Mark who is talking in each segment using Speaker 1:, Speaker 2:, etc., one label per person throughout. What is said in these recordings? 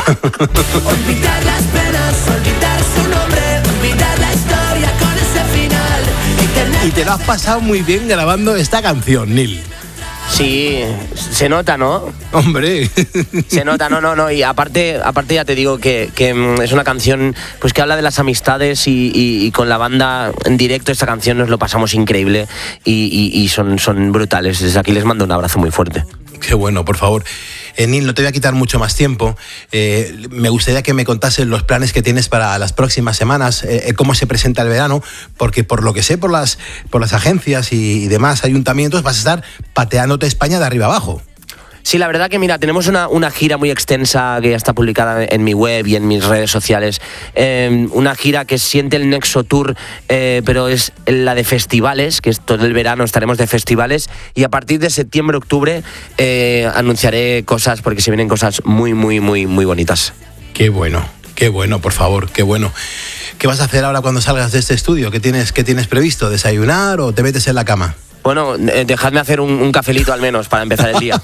Speaker 1: Olvidar las penas, olvidar su nombre, olvidar la historia con ese final.
Speaker 2: Y te lo has pasado muy bien grabando esta canción, Neil.
Speaker 3: Sí, se nota, ¿no?
Speaker 2: Hombre.
Speaker 3: Se nota, no. Y aparte ya te digo que es una canción pues que habla de las amistades y con la banda en directo esta canción nos lo pasamos increíble y son brutales. Desde aquí les mando un abrazo muy fuerte.
Speaker 2: Qué bueno, por favor. Neil, no te voy a quitar mucho más tiempo. Me gustaría que me contases los planes que tienes para las próximas semanas, cómo se presenta el verano, porque por lo que sé, por las agencias y demás ayuntamientos, vas a estar pateándote España de arriba abajo.
Speaker 3: Sí, la verdad que mira, tenemos una gira muy extensa que ya está publicada en mi web y en mis redes sociales. Una gira que siente el Nexo Tour, pero es la de festivales, que es todo el verano estaremos de festivales. Y a partir de septiembre, octubre, anunciaré cosas, porque se vienen cosas muy, muy, muy, muy bonitas.
Speaker 2: Qué bueno, por favor, qué bueno. ¿Qué vas a hacer ahora cuando salgas de este estudio? ¿Qué tienes previsto? ¿Desayunar o te metes en la cama?
Speaker 3: Bueno, dejadme hacer un cafelito al menos para empezar el día.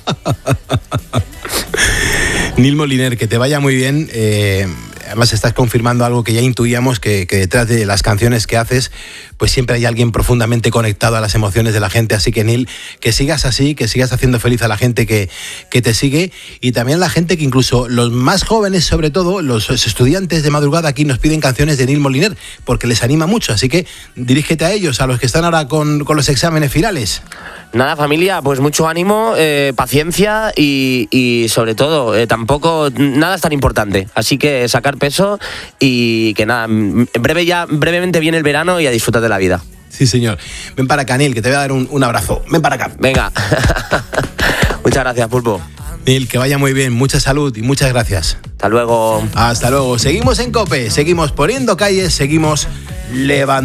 Speaker 2: Neil Moliner, que te vaya muy bien. Además estás confirmando algo que ya intuíamos, que detrás de las canciones que haces, pues siempre hay alguien profundamente conectado a las emociones de la gente. Así que, Neil, que sigas así, que sigas haciendo feliz a la gente que te sigue, y también a la gente que incluso los más jóvenes, sobre todo los estudiantes de madrugada, aquí nos piden canciones de Neil Moliner porque les anima mucho. Así que dirígete a ellos, a los que están ahora con los exámenes finales.
Speaker 3: Nada, familia, pues mucho ánimo, paciencia y sobre todo, tampoco nada es tan importante. Así que sacar peso y que nada, brevemente viene el verano y a disfrutar de la vida.
Speaker 2: Sí, señor. Ven para acá, Neil, que te voy a dar un abrazo. Ven para acá.
Speaker 3: Venga. Muchas gracias, Pulpo.
Speaker 2: Neil, que vaya muy bien, mucha salud y muchas gracias.
Speaker 3: Hasta luego.
Speaker 2: Hasta luego. Seguimos en COPE, seguimos poniendo calles, seguimos levantando.